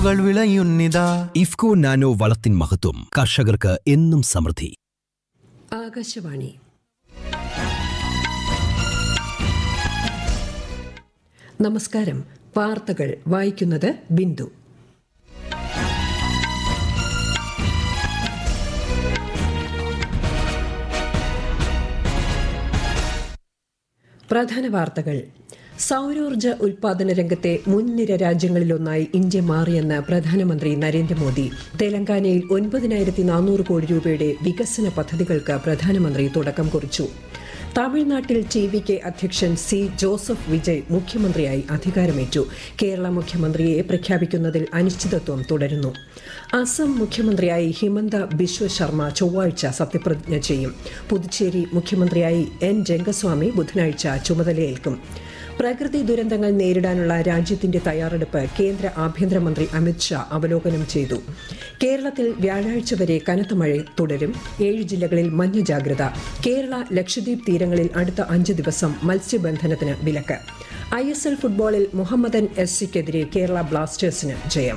വിളയുന്നിതാ. IFFCO nano വളത്തിൻ മഹത്വം കർഷകർക്ക് എന്നും സമൃദ്ധി. ആകാശവാണി. നമസ്കാരം. വാർത്തകൾ വായിക്കുന്നത് ബിന്ദു. പ്രധാന വാർത്തകൾ. സൌരോർജ്ജ ഉൽപാദന രംഗത്തെ മുൻനിര രാജ്യങ്ങളിലൊന്നായി ഇന്ത്യ മാറിയെന്ന് പ്രധാനമന്ത്രി നരേന്ദ്രമോദി. തെലങ്കാനയിൽ 9,400 കോടി രൂപയുടെ വികസന പദ്ധതികൾക്ക് പ്രധാനമന്ത്രി തുടക്കം കുറിച്ചു. തമിഴ്നാട്ടിൽ ടി.വി.കെ അധ്യക്ഷൻ സി ജോസഫ് വിജയ് മുഖ്യമന്ത്രിയായി അധികാരമേറ്റു. കേരള മുഖ്യമന്ത്രിയെ പ്രഖ്യാപിക്കുന്നതിൽ അനിശ്ചിതത്വം തുടരുന്നു. അസം മുഖ്യമന്ത്രിയായി ഹിമന്ത ബിശ്വ ശർമ്മ ചൊവ്വാഴ്ച സത്യപ്രതിജ്ഞ ചെയ്യും. പുതുച്ചേരി മുഖ്യമന്ത്രിയായി എൻ രംഗസ്വാമി ബുധനാഴ്ച ചുമതലയേൽക്കും. പ്രകൃതി ദുരന്തങ്ങൾ നേരിടാനുള്ള രാജ്യത്തിന്റെ തയ്യാറെടുപ്പ് കേന്ദ്ര ആഭ്യന്തരമന്ത്രി അമിത്ഷാ അവലോകനം ചെയ്തു. കേരളത്തിൽ വ്യാഴാഴ്ച വരെ കനത്ത മഴ തുടരും. 7 ജില്ലകളിൽ മഞ്ഞ ജാഗ്രത. കേരള ലക്ഷദ്വീപ് തീരങ്ങളിൽ അടുത്ത 5 ദിവസം മത്സ്യബന്ധനത്തിന് വിലക്ക്. ISL ഫുട്ബോളിൽ മുഹമ്മദൻ SCക്കെതിരെ കേരള ബ്ലാസ്റ്റേഴ്സിന് ജയം.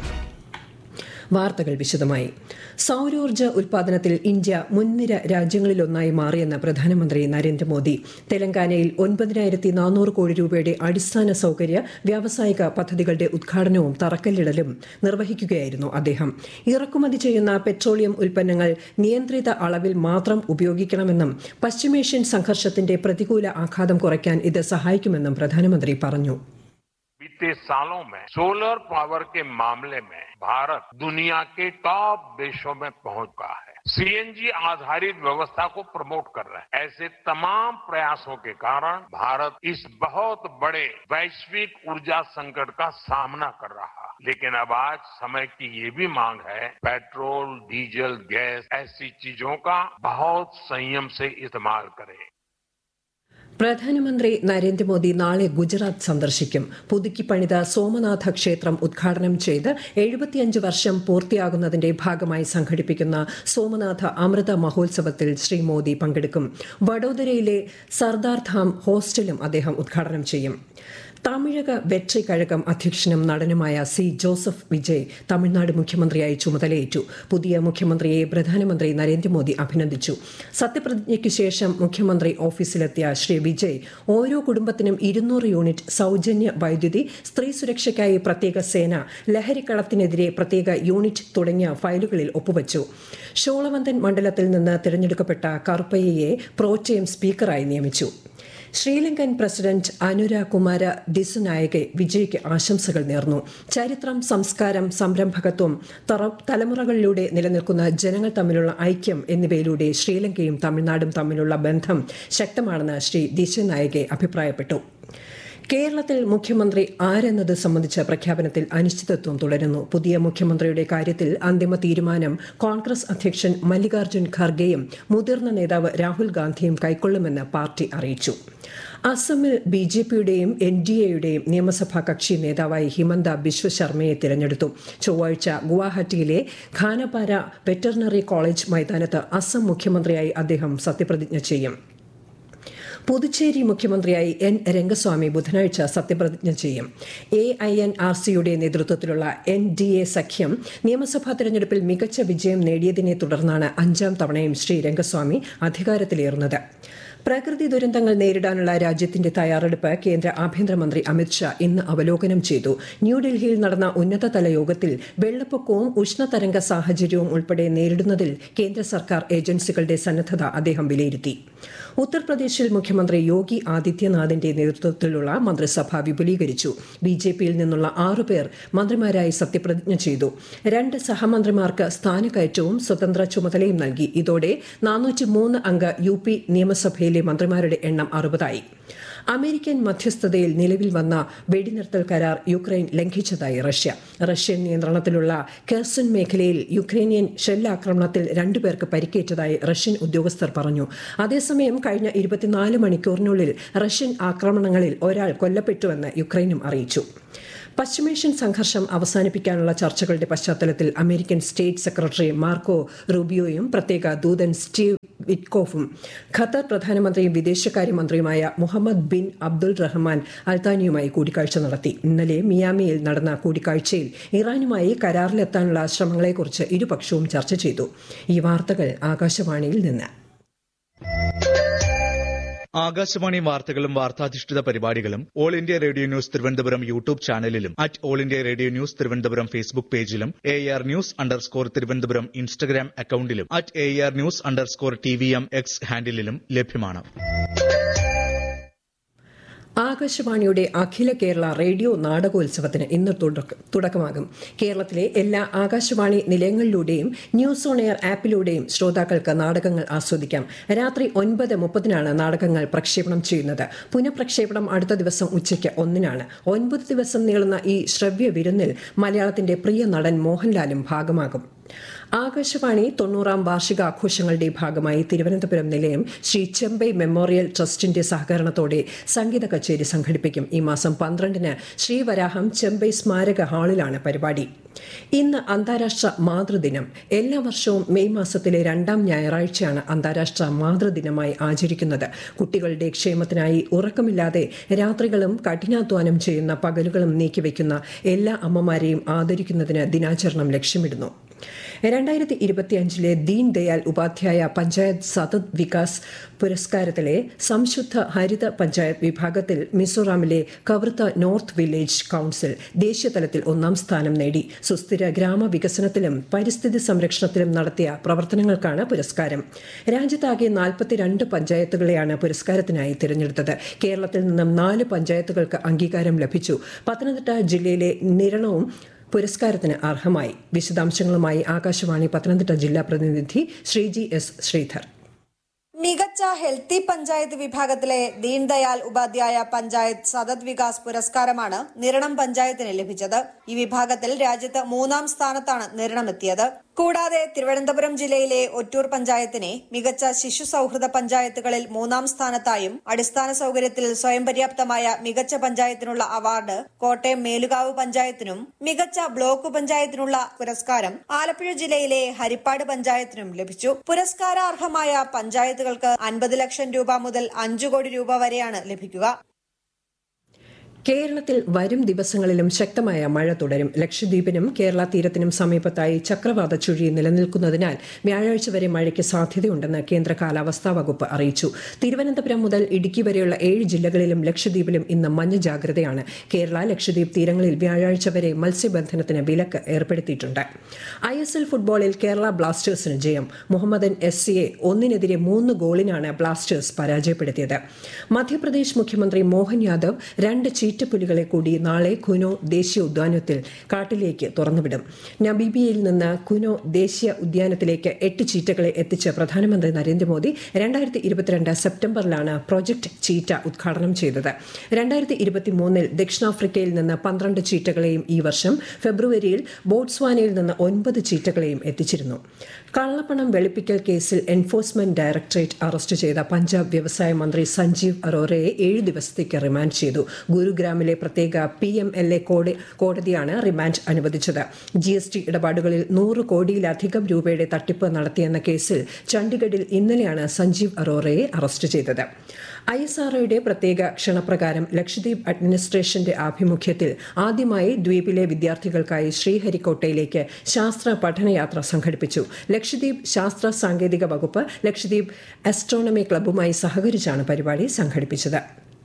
വാർത്തകൾ വിശദമായി. സൌരോർജ്ജ ഉൽപാദനത്തിൽ ഇന്ത്യ മുൻനിര രാജ്യങ്ങളിലൊന്നായി മാറിയെന്ന് പ്രധാനമന്ത്രി നരേന്ദ്രമോദി. തെലങ്കാനയിൽ 9,400 കോടി രൂപയുടെ അടിസ്ഥാന സൌകര്യ വ്യാവസായിക പദ്ധതികളുടെ ഉദ്ഘാടനവും തറക്കല്ലിടലും നിർവഹിക്കുകയായിരുന്നു അദ്ദേഹം. ഇറക്കുമതി ചെയ്യുന്ന പെട്രോളിയം ഉൽപ്പന്നങ്ങൾ നിയന്ത്രിത അളവിൽ മാത്രം ഉപയോഗിക്കണമെന്നും പശ്ചിമേഷ്യൻ സംഘർഷത്തിന്റെ പ്രതികൂല ആഘാതം കുറയ്ക്കാൻ ഇത് സഹായിക്കുമെന്നും പ്രധാനമന്ത്രി പറഞ്ഞു. बीते सालों में सोलर पावर के मामले में भारत दुनिया के टॉप देशों में पहुंच गया है. सीएनजी आधारित व्यवस्था को प्रमोट कर रहे हैं. ऐसे तमाम प्रयासों के कारण भारत इस बहुत बड़े वैश्विक ऊर्जा संकट का सामना कर रहा है. लेकिन अब आज समय की ये भी मांग है, पेट्रोल, डीजल, गैस ऐसी चीजों का बहुत संयम से इस्तेमाल करें. പ്രധാനമന്ത്രി നരേന്ദ്രമോദി നാളെ ഗുജറാത്ത് സന്ദർശിക്കും. പുതുക്കി പണിത സോമനാഥ ക്ഷേത്രം ഉദ്ഘാടനം ചെയ്ത് 75 വർഷം പൂർത്തിയാകുന്നതിന്റെ ഭാഗമായി സംഘടിപ്പിക്കുന്ന സോമനാഥ അമൃത മഹോത്സവത്തിൽ ശ്രീ മോദി പങ്കെടുക്കും. വഡോദരയിലെ സർദാർ ധാം ഹോസ്റ്റലും അദ്ദേഹം ഉദ്ഘാടനം ചെയ്യും. തമിഴക വെട്രി കഴകം അധ്യക്ഷനും നടനുമായ സി ജോസഫ് വിജയ് തമിഴ്നാട് മുഖ്യമന്ത്രിയായി ചുമതലയേറ്റു. പുതിയ മുഖ്യമന്ത്രിയെ പ്രധാനമന്ത്രി നരേന്ദ്രമോദി അഭിനന്ദിച്ചു. സത്യപ്രതിജ്ഞയ്ക്കു ശേഷം മുഖ്യമന്ത്രി ഓഫീസിലെത്തിയ ശ്രീ വിജയ് ഓരോ കുടുംബത്തിനും 200 യൂണിറ്റ് സൌജന്യ വൈദ്യുതി, സ്ത്രീ സുരക്ഷയ്ക്കായി പ്രത്യേക സേന, ലഹരിക്കടത്തിനെതിരെ പ്രത്യേക യൂണിറ്റ് തുടങ്ങിയ ഫയലുകളിൽ ഒപ്പുവച്ചു. ഷോളവന്തൻ മണ്ഡലത്തിൽ നിന്ന് തിരഞ്ഞെടുക്കപ്പെട്ട കറുപ്പയ്യയെ പ്രോറ്റേം സ്പീക്കറായി നിയമിച്ചു. ശ്രീലങ്കൻ പ്രസിഡന്റ് അനുര കുമാര ദിസുനായകെ വിജയ്ക്ക് ആശംസകൾ നേർന്നു. ചരിത്രം, സംസ്കാരം, സംരംഭകത്വം, തലമുറകളിലൂടെ നിലനിൽക്കുന്ന ജനങ്ങൾ തമ്മിലുള്ള ഐക്യം എന്നിവയിലൂടെ ശ്രീലങ്കയും തമിഴ്നാടും തമ്മിലുള്ള ബന്ധം ശക്തമാണെന്ന് ശ്രീ ദിസുനായകെ അഭിപ്രായപ്പെട്ടു. കേരളത്തിൽ മുഖ്യമന്ത്രി ആരെന്നത് സംബന്ധിച്ച പ്രഖ്യാപനത്തിൽ അനിശ്ചിതത്വം തുടരുന്നു. പുതിയ മുഖ്യമന്ത്രിയുടെ കാര്യത്തിൽ അന്തിമ തീരുമാനം കോൺഗ്രസ് അധ്യക്ഷൻ മല്ലികാർജ്ജുൻ ഖർഗെയും മുതിർന്ന നേതാവ് രാഹുൽ ഗാന്ധിയും കൈക്കൊള്ളുമെന്ന് പാർട്ടി അറിയിച്ചു. അസമിൽ BJPയുടെയും NDAയുടെയും നിയമസഭാ കക്ഷി നേതാവായി ഹിമന്ത ബിശ്വ ശർമ്മയെ തിരഞ്ഞെടുത്തു. ചൊവ്വാഴ്ച ഗുവാഹട്ടിയിലെ ഖാനപാര വെറ്ററിനറി കോളേജ് മൈതാനത്ത് അസം മുഖ്യമന്ത്രിയായി അദ്ദേഹം സത്യപ്രതിജ്ഞ ചെയ്യും. പുതുച്ചേരി മുഖ്യമന്ത്രിയായി എൻ രംഗസ്വാമി ബുധനാഴ്ച സത്യപ്രതിജ്ഞ ചെയ്യും. AINRCയുടെ നേതൃത്വത്തിലുള്ള NDA സഖ്യം നിയമസഭാ തെരഞ്ഞെടുപ്പിൽ മികച്ച വിജയം നേടിയതിനെ തുടർന്നാണ് 5ാം തവണയും ശ്രീ രംഗസ്വാമി അധികാരത്തിലേറുന്നത്. പ്രകൃതി ദുരന്തങ്ങൾ നേരിടാനുള്ള രാജ്യത്തിന്റെ തയ്യാറെടുപ്പ് കേന്ദ്ര ആഭ്യന്തരമന്ത്രി അമിത്ഷാ ഇന്ന് അവലോകനം ചെയ്തു. ന്യൂഡൽഹിയിൽ നടന്ന ഉന്നതതല യോഗത്തിൽ വെള്ളപ്പൊക്കവും ഉഷ്ണതരംഗ സാഹചര്യവും ഉൾപ്പെടെ നേരിടുന്നതിൽ കേന്ദ്ര സർക്കാർ ഏജൻസികളുടെ സന്നദ്ധത അദ്ദേഹം വിലയിരുത്തി. ഉത്തർപ്രദേശിൽ മുഖ്യമന്ത്രി യോഗി ആദിത്യനാഥിന്റെ നേതൃത്വത്തിലുള്ള മന്ത്രിസഭ വിപുലീകരിച്ചു. BJPയിൽ നിന്നുള്ള 6 പേർ മന്ത്രിമാരായി സത്യപ്രതിജ്ഞ ചെയ്തു. 2 സഹമന്ത്രിമാർക്ക് സ്ഥാനക്കയറ്റവും സ്വതന്ത്ര ചുമതലയും നൽകി. ഇതോടെ 403 അംഗ UP നിയമസഭയിലെ മന്ത്രിമാരുടെ എണ്ണം 60ആയി. അമേരിക്കൻ മധ്യസ്ഥതയിൽ നിലവിൽ വന്ന വെടിനിർത്തൽ കരാർ യുക്രൈൻ ലംഘിച്ചതായി റഷ്യ. റഷ്യൻ നിയന്ത്രണത്തിലുള്ള കെർസൺ മേഖലയിൽ യുക്രൈനിയൻ ഷെല്ലാക്രമണത്തിൽ 2 പേർക്ക് പരിക്കേറ്റതായി റഷ്യൻ ഉദ്യോഗസ്ഥർ പറഞ്ഞു. അതേസമയം കഴിഞ്ഞ 24 മണിക്കൂറിനുള്ളിൽ റഷ്യൻ ആക്രമണങ്ങളിൽ ഒരാൾ കൊല്ലപ്പെട്ടുവെന്ന് യുക്രൈനും അറിയിച്ചു. പശ്ചിമേഷ്യൻ സംഘർഷം അവസാനിപ്പിക്കാനുള്ള ചർച്ചകളുടെ പശ്ചാത്തലത്തിൽ അമേരിക്കൻ സ്റ്റേറ്റ് സെക്രട്ടറി മാർക്കോ റൂബിയോയും പ്രത്യേക ദൂതൻ സ്റ്റീവ് വിറ്റ്കോഫും ഖത്തർ പ്രധാനമന്ത്രിയും വിദേശകാര്യമന്ത്രിയുമായ മുഹമ്മദ് ബിൻ അബ്ദുൾ റഹ്മാൻ അൽത്താനിയുമായി കൂടിക്കാഴ്ച നടത്തി. ഇന്നലെ മിയാമിയിൽ നടന്ന കൂടിക്കാഴ്ചയിൽ ഇറാനുമായി കരാറിലെത്താനുള്ള ശ്രമങ്ങളെക്കുറിച്ച് ഇരുപക്ഷവും ചർച്ച ചെയ്തു. ഈ വാർത്തകൾ ആകാശവാണിയിൽ നിന്ന്. ആകാശവാണി വാർത്തകളും വാർത്താധിഷ്ഠിത പരിപാടികളും all India radio news Thiruvananthapuram YouTube ചാനലിലും all India radio news Thiruvananthapuram Facebook പേജിലും AR News_ തിരുവനന്തപുരം ഇൻസ്റ്റഗ്രാം അക്കൌണ്ടിലും AR News_TVM X ഹാൻഡിലും ലഭ്യമാണ്. ആകാശവാണിയുടെ അഖില കേരള റേഡിയോ നാടകോത്സവത്തിന് ഇന്ന് തുടക്കമാകും. കേരളത്തിലെ എല്ലാ ആകാശവാണി നിലയങ്ങളിലൂടെയും ന്യൂസ് ഓൺ എയർ ആപ്പിലൂടെയും ശ്രോതാക്കൾക്ക് നാടകങ്ങൾ ആസ്വദിക്കാം. രാത്രി 9:30 നാടകങ്ങൾ പ്രക്ഷേപണം ചെയ്യുന്നത്. പുനഃപ്രക്ഷേപണം അടുത്ത ദിവസം ഉച്ചയ്ക്ക് 1 9 ദിവസം നീളുന്ന ഈ ശ്രവ്യ വിരുന്നിൽ മലയാളത്തിന്റെ പ്രിയ നടൻ മോഹൻലാലും ഭാഗമാകും. ആകാശവാണി 90ാം വാർഷികാഘോഷങ്ങളുടെ ഭാഗമായി തിരുവനന്തപുരം നിലയം ശ്രീ ചെമ്പൈ മെമ്മോറിയൽ ട്രസ്റ്റിന്റെ സഹകരണത്തോടെ സംഗീത കച്ചേരി സംഘടിപ്പിക്കും. ഈ മാസം 12 ശ്രീവരാഹം ചെമ്പൈ സ്മാരക ഹാളിലാണ് പരിപാടി. ഇന്ന് അന്താരാഷ്ട്ര മാതൃദിനം. എല്ലാ വർഷവും മെയ് മാസത്തിലെ 2ാം ഞായറാഴ്ചയാണ് അന്താരാഷ്ട്ര മാതൃദിനമായി ആചരിക്കുന്നത്. കുട്ടികളുടെ ക്ഷേമത്തിനായി ഉറക്കമില്ലാതെ രാത്രികളും കഠിനാധ്വാനം ചെയ്യുന്ന പകലുകളും നീക്കിവെക്കുന്ന എല്ലാ അമ്മമാരെയും ആദരിക്കുന്നതിന് ദിനാചരണം ലക്ഷ്യമിടുന്നു. 2025 ദീൻ ദയാൽ ഉപാധ്യായ പഞ്ചായത്ത് സതത് വികാസ് പുരസ്കാരത്തിലെ സംശുദ്ധ ഹരിത പഞ്ചായത്ത് വിഭാഗത്തിൽ മിസോറാമിലെ കവർത്ത നോർത്ത് വില്ലേജ് കൌൺസിൽ ദേശീയതലത്തിൽ 1ാം സ്ഥാനം നേടി. സുസ്ഥിര ഗ്രാമവികസനത്തിലും പരിസ്ഥിതി സംരക്ഷണത്തിലും നടത്തിയ പ്രവർത്തനങ്ങൾക്കാണ് പുരസ്കാരം. രാജ്യത്താകെ 42 പഞ്ചായത്തുകളെയാണ് പുരസ്കാരത്തിനായി തിരഞ്ഞെടുത്തത്. കേരളത്തിൽ നിന്നും 4 പഞ്ചായത്തുകൾക്ക് അംഗീകാരം ലഭിച്ചു. പത്തനംതിട്ട ജില്ലയിലെ നിരണവും പുരസ്കാരത്തിന് അർഹമായി. വിശദാംശങ്ങളുമായി ആകാശവാണി പത്തനംതിട്ട ജില്ലാ പ്രതിനിധി ശ്രീജി S. ശ്രീധർ. മികച്ച ഹെൽത്തി പഞ്ചായത്ത് വിഭാഗത്തിലെ ദീൻദയാൽ ഉപാധ്യായ പഞ്ചായത്ത് സതത് വികാസ് പുരസ്കാരമാണ് നിരണം പഞ്ചായത്തിന് ലഭിച്ചത്. ഈ വിഭാഗത്തിൽ രാജ്യത്ത് 3ാം സ്ഥാനത്താണ് നിരണം എത്തിയത്. കൂടാതെ തിരുവനന്തപുരം ജില്ലയിലെ ഒറ്റൂർ പഞ്ചായത്തിനെ മികച്ച ശിശു സൌഹൃദ പഞ്ചായത്തുകളിൽ 3ാം സ്ഥാനത്തായും അടിസ്ഥാന സൌകര്യത്തിൽ സ്വയം പര്യാപ്തമായ മികച്ച പഞ്ചായത്തിനുള്ള അവാർഡ് കോട്ടയം മേലുകാവ് പഞ്ചായത്തിനും മികച്ച ബ്ലോക്ക് പഞ്ചായത്തിനുള്ള പുരസ്കാരം ആലപ്പുഴ ജില്ലയിലെ ഹരിപ്പാട് പഞ്ചായത്തിനും ലഭിച്ചു. പുരസ്കാരാർഹമായ പഞ്ചായത്തുകൾക്ക് 50 ലക്ഷം രൂപ മുതൽ 5 കോടി രൂപ വരെയാണ് ലഭിക്കുക. കേരളത്തിൽ വരും ദിവസങ്ങളിലും ശക്തമായ മഴ തുടരും. ലക്ഷദ്വീപിനും കേരള തീരത്തിനും സമീപത്തായി ചക്രവാത ചുഴി നിലനിൽക്കുന്നതിനാൽ വ്യാഴാഴ്ച വരെ മഴയ്ക്ക് സാധ്യതയുണ്ടെന്ന് കേന്ദ്ര കാലാവസ്ഥാ വകുപ്പ് അറിയിച്ചു. തിരുവനന്തപുരം മുതൽ ഇടുക്കി വരെയുള്ള 7 ജില്ലകളിലും ലക്ഷദ്വീപിലും ഇന്ന് മഞ്ഞ ജാഗ്രതയാണ്. കേരള ലക്ഷദ്വീപ് തീരങ്ങളിൽ വ്യാഴാഴ്ച വരെ മത്സ്യബന്ധനത്തിന് വിലക്ക് ഏർപ്പെടുത്തിയിട്ടുണ്ട്. ISL ഫുട്ബോളിൽ കേരള ബ്ലാസ്റ്റേഴ്സിന് ജയം. മുഹമ്മദൻ SCയെ 1-3 ഗോളിനാണ് ബ്ലാസ്റ്റേഴ്സ് പരാജയപ്പെടുത്തിയത്. മധ്യപ്രദേശ് മുഖ്യമന്ത്രി മോഹൻ യാദവ് 2 ചീറ്റപ്പുലികളെ കൂടി നാളെ കുനോ ദേശീയ ഉദ്യാനത്തിൽ കാട്ടിലേക്ക് തുറന്നുവിടും. നമീബിയയിൽ നിന്ന് കുനോ ദേശീയ ഉദ്യാനത്തിലേക്ക് 8 ചീറ്റകളെ എത്തിച്ച് പ്രധാനമന്ത്രി നരേന്ദ്രമോദി 2022 സെപ്റ്റംബറിലാണ് പ്രോജക്ട് ചീറ്റ ഉദ്ഘാടനം ചെയ്തത്. 2023 ദക്ഷിണാഫ്രിക്കയിൽ നിന്ന് 12 ചീറ്റകളെയും ഈ വർഷം ഫെബ്രുവരിയിൽ ബോട്സ്വാനയിൽ നിന്ന് 9 ചീറ്റകളെയും എത്തിച്ചിരുന്നു. കള്ളപ്പണം വെളുപ്പിക്കൽ കേസിൽ എൻഫോഴ്സ്മെന്റ് ഡയറക്ടറേറ്റ് അറസ്റ്റ് ചെയ്ത പഞ്ചാബ് വ്യവസായ മന്ത്രി സഞ്ജീവ് അറോറയെ 7 ദിവസത്തേക്ക് റിമാൻഡ് ചെയ്തു. ഗുരുഗ്രാമിലെ പ്രത്യേക PMLA കോടതിയാണ് റിമാൻഡ് അനുവദിച്ചത്. GST ഇടപാടുകളിൽ 100 കോടിയിലധികം രൂപയുടെ തട്ടിപ്പ് നടത്തിയെന്ന കേസിൽ ചണ്ഡിഗഡിൽ ഇന്നലെയാണ് സഞ്ജീവ് അറോറയെ അറസ്റ്റ് ചെയ്തത്. ISROയുടെ പ്രത്യേക ക്ഷണപ്രകാരം ലക്ഷദ്വീപ് അഡ്മിനിസ്ട്രേഷന്റെ ആഭിമുഖ്യത്തിൽ ആദ്യമായി ദ്വീപിലെ വിദ്യാർത്ഥികൾക്കായി ശ്രീഹരിക്കോട്ടയിലേക്ക് ശാസ്ത്ര പഠനയാത്ര സംഘടിപ്പിച്ചു. ലക്ഷദ്വീപ് ശാസ്ത്ര സാങ്കേതിക വകുപ്പ് ലക്ഷദ്വീപ് ആസ്ട്രോണമി ക്ലബ്ബുമായി സഹകരിച്ചാണ് പരിപാടി സംഘടിപ്പിച്ചത്.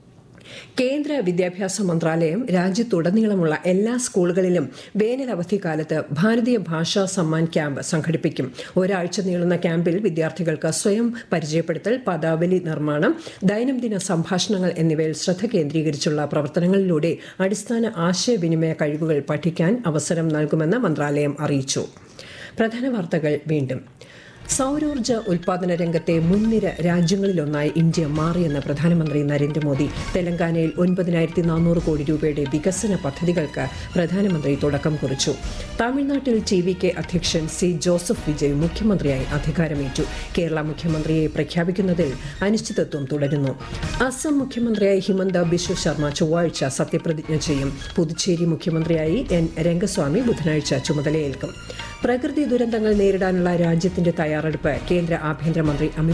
കേന്ദ്ര വിദ്യാഭ്യാസ മന്ത്രാലയം രാജ്യത്തുടനീളമുള്ള എല്ലാ സ്കൂളുകളിലും വേനൽ അവധിക്കാലത്ത് ഭാരതീയ ഭാഷാ സമ്മാൻ ക്യാമ്പ് സംഘടിപ്പിക്കും. ഒരാഴ്ച നീളുന്ന ക്യാമ്പിൽ വിദ്യാർത്ഥികൾക്ക് സ്വയം പരിചയപ്പെടുത്തൽ, പദാവലി നിർമ്മാണം, ദൈനംദിന സംഭാഷണങ്ങൾ എന്നിവയിൽ ശ്രദ്ധ കേന്ദ്രീകരിച്ചുള്ള പ്രവർത്തനങ്ങളിലൂടെ അടിസ്ഥാന ആശയവിനിമയ കഴിവുകൾ പഠിക്കാൻ അവസരം നൽകുമെന്ന് മന്ത്രാലയം അറിയിച്ചു. പ്രധാന വാർത്തകൾ വീണ്ടും. സൌരോർജ്ജ ഉൽപാദന രംഗത്തെ മുൻനിര രാജ്യങ്ങളിലൊന്നായി ഇന്ത്യ മാറിയെന്ന് പ്രധാനമന്ത്രി നരേന്ദ്രമോദി. തെലങ്കാനയിൽ 9,400 കോടി രൂപയുടെ വികസന പദ്ധതികൾക്ക് പ്രധാനമന്ത്രി തുടക്കം കുറിച്ചു. തമിഴ്നാട്ടിൽ TVK അധ്യക്ഷൻ C. ജോസഫ് വിജയ് മുഖ്യമന്ത്രിയായി അധികാരമേറ്റു. കേരള മുഖ്യമന്ത്രിയെ പ്രഖ്യാപിക്കുന്നതിൽ അനിശ്ചിതത്വം തുടരുന്നു. അസം മുഖ്യമന്ത്രിയായി ഹിമന്ത ബിശ്വ ശർമ്മ ചൊവ്വാഴ്ച സത്യപ്രതിജ്ഞ ചെയ്യും. പുതുച്ചേരി മുഖ്യമന്ത്രിയായി N. രംഗസ്വാമി ബുധനാഴ്ച ചുമതലയേൽക്കും. പ്രകൃതി ദുരന്തങ്ങൾ നേരിടാനുള്ള രാജ്യത്തിന്റെ തയ്യാറെടുപ്പ് കേന്ദ്ര ആഭ്യന്തരമന്ത്രി